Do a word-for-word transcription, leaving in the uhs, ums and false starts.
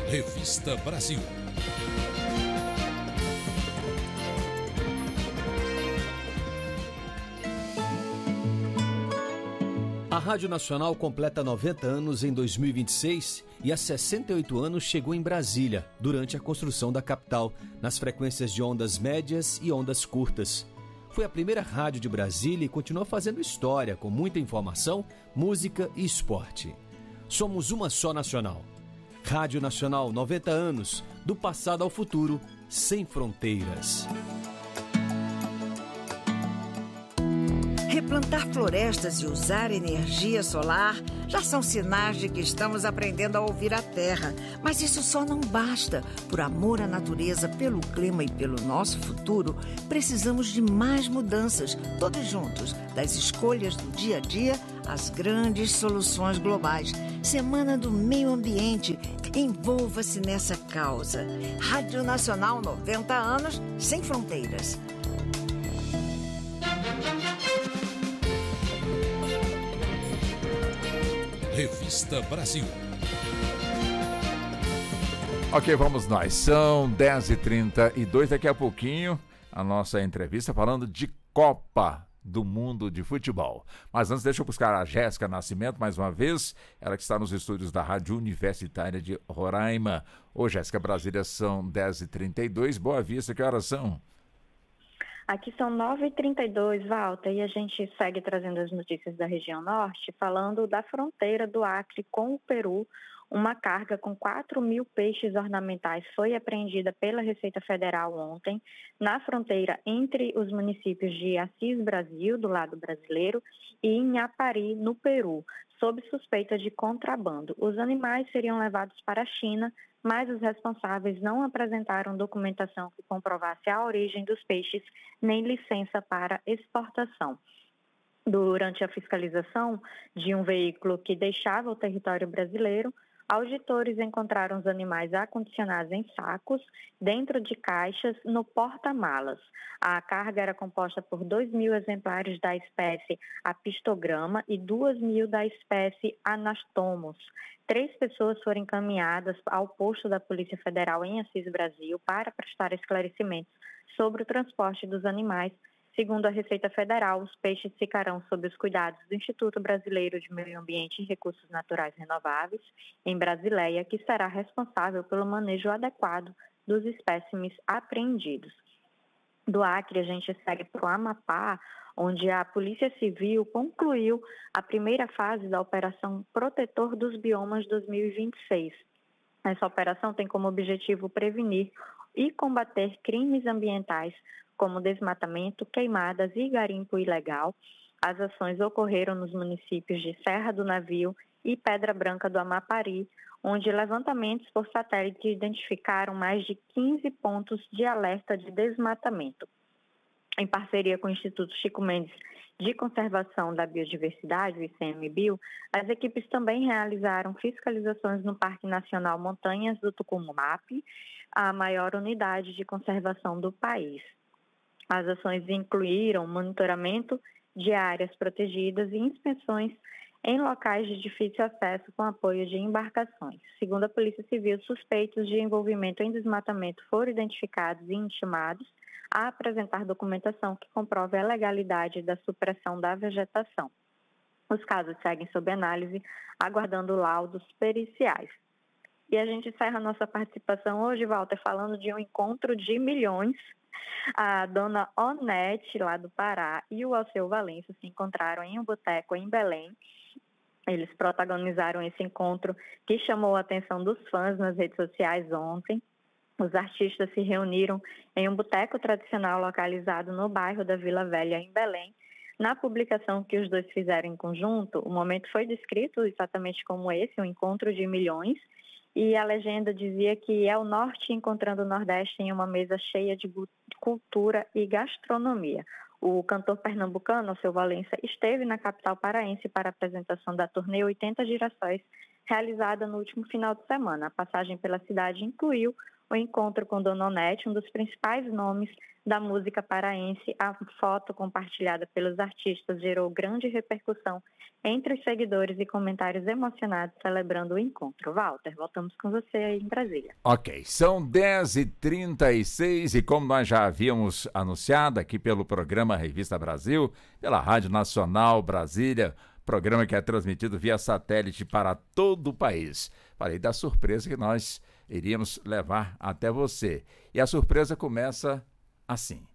Revista Brasil. A Rádio Nacional completa noventa anos em dois mil e vinte e seis e há sessenta e oito anos chegou em Brasília, durante a construção da capital, nas frequências de ondas médias e ondas curtas. Foi a primeira rádio de Brasília e continua fazendo história, com muita informação, música e esporte. Somos uma só nacional. Rádio Nacional, noventa anos, do passado ao futuro, sem fronteiras. Replantar florestas e usar energia solar já são sinais de que estamos aprendendo a ouvir a terra. Mas isso só não basta. Por amor à natureza, pelo clima e pelo nosso futuro, precisamos de mais mudanças, todos juntos, das escolhas do dia a dia às grandes soluções globais. Semana do Meio Ambiente. Envolva-se nessa causa. Rádio Nacional, noventa anos, sem fronteiras. Revista Brasil. Ok, vamos nós. São dez e trinta e dois. Daqui a pouquinho, a nossa entrevista falando de Copa do Mundo de Futebol. Mas antes, deixa eu buscar a Jéssica Nascimento, mais uma vez. Ela que está nos estúdios da Rádio Universitária de Roraima. Ô, Jéssica, Brasília, são dez e trinta e dois. Boa Vista, que horas são? Aqui são nove e trinta e dois, Walter, e a gente segue trazendo as notícias da região norte, falando da fronteira do Acre com o Peru. Uma carga com quatro mil peixes ornamentais foi apreendida pela Receita Federal ontem, na fronteira entre os municípios de Assis Brasil, do lado brasileiro, e Inhapari, no Peru, sob suspeita de contrabando. Os animais seriam levados para a China, mas os responsáveis não apresentaram documentação que comprovasse a origem dos peixes, nem licença para exportação. Durante a fiscalização de um veículo que deixava o território brasileiro, auditores encontraram os animais acondicionados em sacos, dentro de caixas, no porta-malas. A carga era composta por dois mil exemplares da espécie Apistograma e duas mil da espécie Anastomos. Três pessoas foram encaminhadas ao posto da Polícia Federal em Assis Brasil para prestar esclarecimentos sobre o transporte dos animais. Segundo a Receita Federal, os peixes ficarão sob os cuidados do Instituto Brasileiro de Meio Ambiente e Recursos Naturais Renováveis, em Brasileia, que será responsável pelo manejo adequado dos espécimes apreendidos. Do Acre, a gente segue para o Amapá, onde a Polícia Civil concluiu a primeira fase da Operação Protetor dos Biomas dois mil e vinte e seis. Essa operação tem como objetivo prevenir e combater crimes ambientais, como desmatamento, queimadas e garimpo ilegal. As ações ocorreram nos municípios de Serra do Navio e Pedra Branca do Amapari, onde levantamentos por satélite identificaram mais de quinze pontos de alerta de desmatamento. Em parceria com o Instituto Chico Mendes de Conservação da Biodiversidade, o I C M Bio, as equipes também realizaram fiscalizações no Parque Nacional Montanhas do Tucumumap, a maior unidade de conservação do país. As ações incluíram monitoramento de áreas protegidas e inspeções em locais de difícil acesso com apoio de embarcações. Segundo a Polícia Civil, suspeitos de envolvimento em desmatamento foram identificados e intimados a apresentar documentação que comprove a legalidade da supressão da vegetação. Os casos seguem sob análise, aguardando laudos periciais. E a gente encerra a nossa participação hoje, Walter, falando de um encontro de milhões. A dona Onete, lá do Pará, e o Alceu Valença se encontraram em um boteco em Belém. Eles protagonizaram esse encontro que chamou a atenção dos fãs nas redes sociais ontem. Os artistas se reuniram em um boteco tradicional localizado no bairro da Vila Velha, em Belém. Na publicação que os dois fizeram em conjunto, o momento foi descrito exatamente como esse, um encontro de milhões, e a legenda dizia que é o Norte encontrando o Nordeste em uma mesa cheia de cultura e gastronomia. O cantor pernambucano, Alceu Valença, esteve na capital paraense para a apresentação da turnê oitenta Girassóis, realizada no último final de semana. A passagem pela cidade incluiu o encontro com Dona Onete, um dos principais nomes da música paraense. A foto compartilhada pelos artistas gerou grande repercussão entre os seguidores e comentários emocionados celebrando o encontro. Walter, voltamos com você aí em Brasília. Ok, são dez e trinta e seis e como nós já havíamos anunciado aqui pelo programa Revista Brasil, pela Rádio Nacional Brasília, programa que é transmitido via satélite para todo o país. Falei da surpresa que nós iríamos levar até você. E a surpresa começa assim.